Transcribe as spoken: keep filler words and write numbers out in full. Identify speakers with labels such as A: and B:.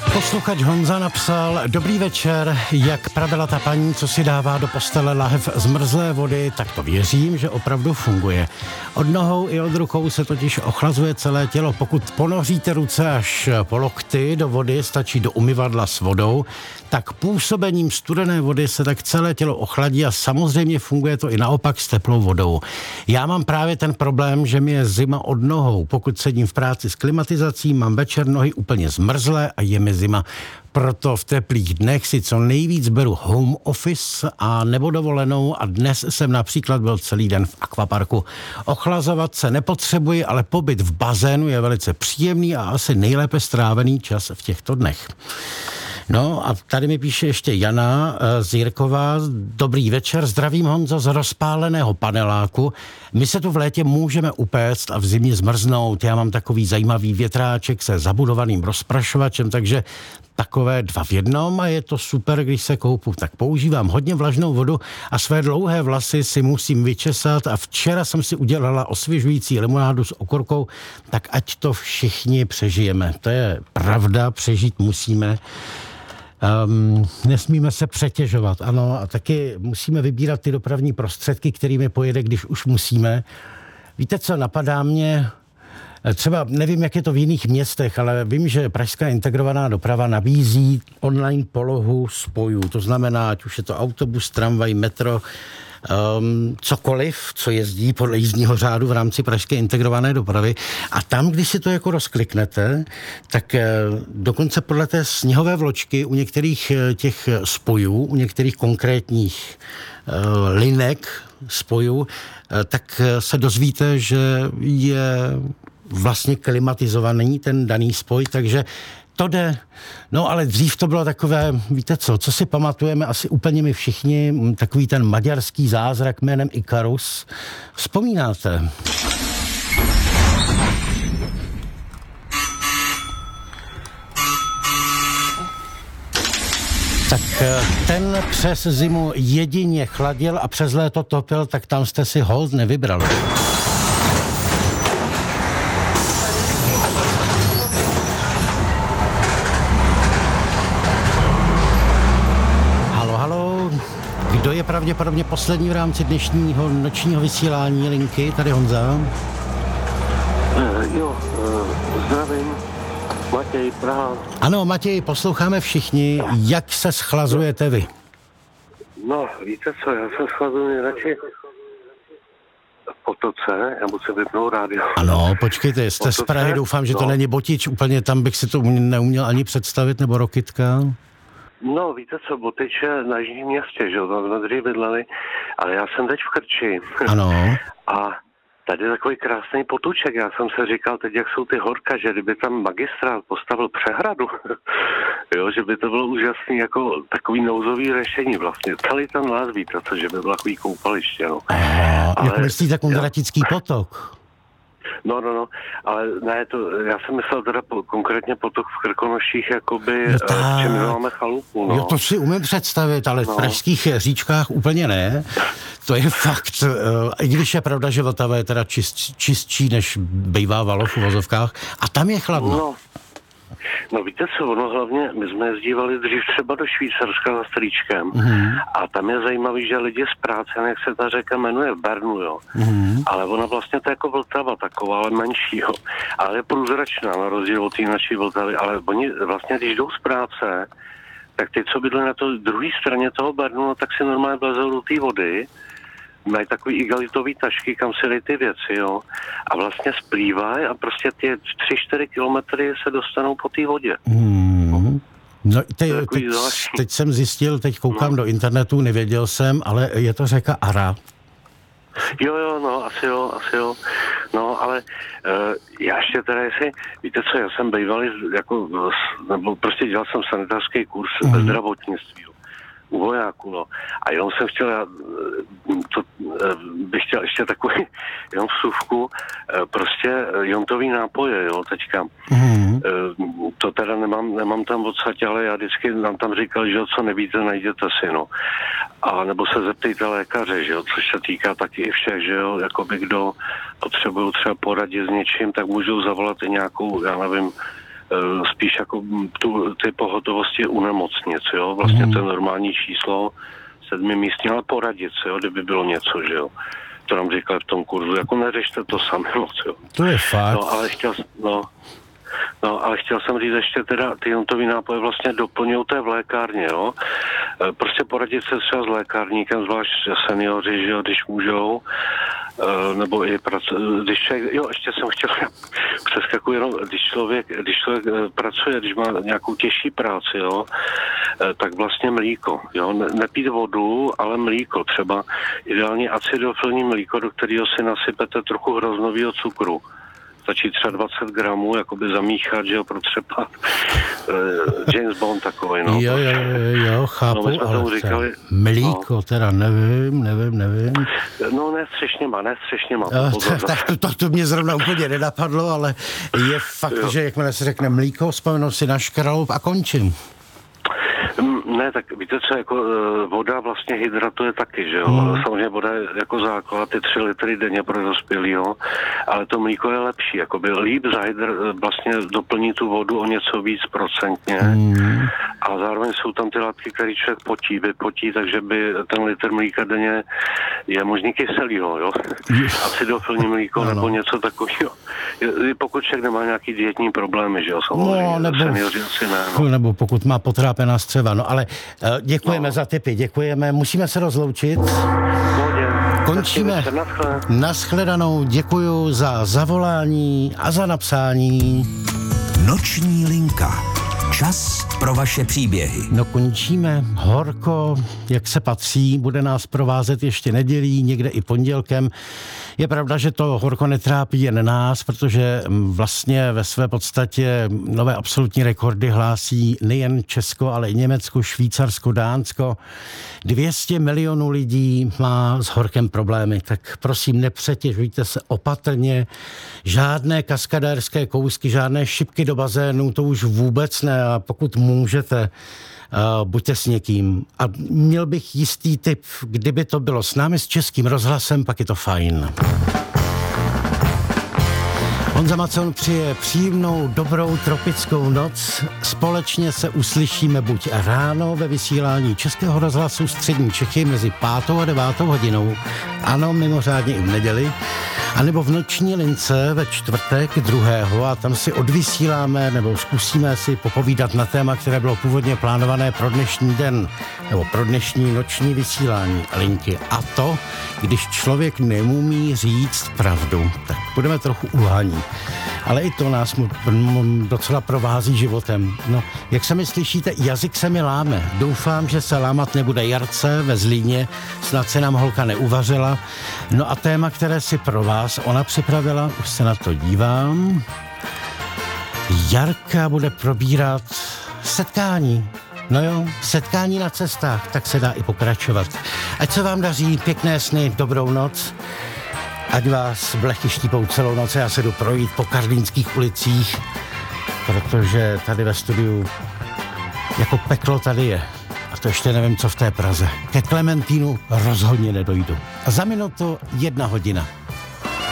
A: Posluchač Honza napsal: Dobrý večer, jak pravila ta paní, co si dává do postele lahev zmrzlé vody, tak to věřím, že opravdu funguje. Od nohou i od rukou se totiž ochlazuje celé tělo. Pokud ponoříte ruce až po lokty do vody, stačí do umyvadla s vodou, tak působením studené vody se tak celé tělo ochladí a samozřejmě funguje to i naopak s teplou vodou. Já mám právě ten problém, že mi je zima od nohou. Pokud sedím v práci s klimatizací, mám večer nohy úplně zmrzlé a je mi zima. Proto v teplých dnech si co nejvíc beru home office a nebo dovolenou a dnes jsem například byl celý den v akvaparku. Ochlazovat se nepotřebuji, ale pobyt v bazénu je velice příjemný a asi nejlépe strávený čas v těchto dnech. No a tady mi píše ještě Jana z Jirkova. Dobrý večer, zdravím Honzo z rozpáleného paneláku. My se tu v létě můžeme upéct a v zimě zmrznout. Já mám takový zajímavý větráček se zabudovaným rozprašovačem, takže takové dva v jednom a je to super, když se koupu. Tak používám hodně vlažnou vodu a své dlouhé vlasy si musím vyčesat a včera jsem si udělala osvěžující limonádu s okurkou, tak ať to všichni přežijeme. To je pravda, přežít musíme. Um, nesmíme se přetěžovat, ano, a taky musíme vybírat ty dopravní prostředky, kterými pojede, když už musíme. Víte co, napadá mě, třeba nevím, jak je to v jiných městech, ale vím, že pražská integrovaná doprava nabízí online polohu spojů, to znamená, ať už je to autobus, tramvaj, metro, Um, cokoliv, co jezdí podle jízdního řádu v rámci pražské integrované dopravy. A tam, když si to jako rozkliknete, tak eh, dokonce podle té sněhové vločky u některých eh, těch spojů, u některých konkrétních eh, linek spojů, eh, tak se dozvíte, že je vlastně klimatizovaný ten daný spoj, takže to jde. No ale dřív to bylo takové, víte co, co si pamatujeme asi úplně my všichni, takový ten maďarský zázrak jménem Ikarus. Vzpomínáte? Tak ten přes zimu jedině chladil a přes léto topil, tak tam jste si hold nevybrali. Kdo je pravděpodobně poslední v rámci dnešního nočního vysílání linky? Tady Honza.
B: Uh, jo, uh, zdravím. Matěj, Praha.
A: Ano, Matěj, posloucháme všichni. Jak se schlazujete vy?
B: No, víte co, já se schlazuji nejradši potoce, já musím vypnout rádio.
A: Ano, počkejte, jste potoce, z Prahy, doufám, že no. To není Botič, úplně tam bych si to neuměl ani představit, nebo Rokytka.
B: No, víte co, Botič je na jižním městě, že jo, tam jsme dřív bydleli, ale já jsem teď v Krči.
A: Ano.
B: A tady je takový krásný potůček, já jsem se říkal teď, jak jsou ty horka, že kdyby tam magistrát postavil přehradu, jo, že by to bylo úžasný, jako takový nouzový řešení vlastně. Celý ten les, víte co, že by bylo takový koupaliště, no.
A: Aha, ale, jako myslíte Kundratický potok?
B: No, no, no, ale ne, to, já jsem myslel teda po, konkrétně potok v Krkonoších, jakoby,
A: no
B: v čem máme chalupu, no.
A: Jo, to si umím představit, ale no. V pražských říčkách úplně ne. To je fakt, i když je pravda, že Vltava je teda čist, čistší, než bývá Valov v vozovkách, a tam je chladno.
B: No. No víte co, ono hlavně, my jsme jezdívali dřív třeba do Švýcarska za strýčkem mm-hmm. a tam je zajímavý, že lidi z práce, jak se ta řeka jmenuje, v Bernu, jo. Mm-hmm. Ale ona vlastně to je jako Vltava taková, ale menší, jo. Ale je průzračná, na rozdíl od té naší Vltavy, ale oni vlastně, když jdou z práce, tak ty, co bydli na to druhé straně toho Bernu, no, tak si normálně vlezou do té vody, mají takový igelitový tašky, kam si dej ty věci, jo. A vlastně splývají a prostě ty tři čtyři kilometry se dostanou po té vodě.
A: Hmm. No, te, teď, teď jsem zjistil, teď koukám no. do internetu, nevěděl jsem, ale je to řeka Ara.
B: Jo, jo, no, asi jo, asi jo. No, ale uh, já ještě teda, jestli, víte co, já jsem bývalý, jako, nebo prostě dělal jsem sanitářský kurz mm. ve zdravotnictví, jo. U vojáků, no. A jenom jsem chtěl, já to, bych chtěl ještě takový, jenom vsuvku, prostě jontový nápoje, jo, teďka. Mm. To teda nemám, nemám tam odsaď, ale já vždycky nám tam říkal, že co nevíte, najděte si, no. A nebo se zeptejte lékaře, že jo, což se týká taky i všech, že jo, jakoby kdo potřebují třeba poradit s něčím, tak můžou zavolat i nějakou, já nevím, spíš jako tu, ty pohotovosti u nemocnic, jo, vlastně mm. to normální číslo sedmimístní, ale poradit se, jo, kdyby bylo něco, že jo. To nám říkali v tom kurzu, jako neřešte to sami moc, jo.
A: To je fakt.
B: No, ale chtěl, no, no, ale chtěl jsem říct ještě teda, ty jontový nápoje vlastně doplňují té v lékárně, jo. Prostě poradit se třeba s lékárníkem, zvlášť seniori, že jo, když můžou, nebo i pracu, když člověk, jo, ještě jsem chtěl přeskakuji jenom, když člověk, když člověk pracuje, když má nějakou těžší práci, jo, tak vlastně mlíko, jo, nepít vodu, ale mlíko, třeba ideálně acidofilní mlíko, do kterého si nasypete trochu hroznového cukru. Stačí třeba dvacet gramů, jakoby zamíchat, že jo, pro třeba uh, James Bond takovej, no.
A: Jo, jo, jo, jo, chápu, no, ale říkali, mlíko, no. teda nevím, nevím, nevím.
B: No, ne střešněma, ne střešněma.
A: No, tak, tak to, to, to mě zrovna úplně nenapadlo, ale je fakt, jo. že jakmile se řekne mlíko, vzpomenu si na škraloup a končím.
B: Ne, tak víte co, jako voda vlastně hydratuje taky, že jo.
A: Hmm.
B: Samozřejmě voda je jako základ, ty tři litry denně pro dospělýho, ale to mlíko je lepší, jakoby líp zahydr, vlastně doplní tu vodu o něco víc procentně hmm. a zároveň jsou tam ty látky, které člověk potí, vypotí, takže by ten litr mlíka denně je možný kyselýho, jo. Acidofilní mlíko no, nebo no. něco takového. Pokud člověk nemá nějaký dietní problémy, že jo, samozřejmě. No, nebo, seniori asi ne, no.
A: nebo pokud má potrápená střeva, no ale uh, děkujeme no. za tipy, děkujeme, musíme se rozloučit.
B: Pohodě.
A: Končíme. Naschledanou, děkuju za zavolání a za napsání.
C: Noční linka. Čas pro vaše příběhy.
A: No končíme. Horko, jak se patří, bude nás provázet ještě nedělí, někde i pondělkem. Je pravda, že to horko netrápí jen nás, protože vlastně ve své podstatě nové absolutní rekordy hlásí nejen Česko, ale i Německo, Švýcarsko, Dánsko. dvě stě milionů lidí má s horkem problémy, tak prosím nepřetěžujte se opatrně. Žádné kaskadérské kousky, žádné šipky do bazénu, to už vůbec ne. A pokud můžete, Uh, buďte s někým. A měl bych jistý tip, kdyby to bylo s námi, s Českým rozhlasem, pak je to fajn. Honza Macon přeje příjemnou, dobrou tropickou noc. Společně se uslyšíme buď ráno ve vysílání Českého rozhlasu Střední Čechy mezi pátou a devátou hodinou. Ano, mimořádně i v neděli. A nebo v noční lince ve čtvrtek druhého a tam si odvysíláme nebo zkusíme si popovídat na téma, které bylo původně plánované pro dnešní den nebo pro dnešní noční vysílání linky. A to, když člověk neumí říct pravdu, tak budeme trochu uhaní. Ale i to nás docela provází životem. No, jak se mi slyšíte, jazyk se mi láme. Doufám, že se lámat nebude Jarce ve Zlíně, snad se nám holka neuvařila. No a téma, které si pro vás ona připravila, už se na to dívám. Jarka bude probírat setkání. No jo, setkání na cestách, tak se dá i pokračovat. Ať se vám daří, pěkné sny, dobrou noc. Ať vás blechy štípou celou noc, já se jdu projít po karlínských ulicích, protože tady ve studiu jako peklo tady je. A to ještě nevím, co v té Praze. Ke Klementínu rozhodně nedojdu. A za minutu jedna hodina.